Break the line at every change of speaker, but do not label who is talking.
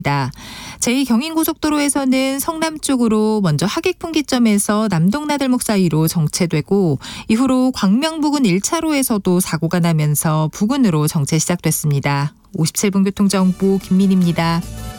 제2경인고속도로에서는 성남 쪽으로 먼저 하객분기점에서 남동나들목 사이로 정체되고 이후로 광명 부근 1차로에서도 사고가 나면서 부근으로 정체 시작됐습니다. 57분 교통정보 김민희입니다.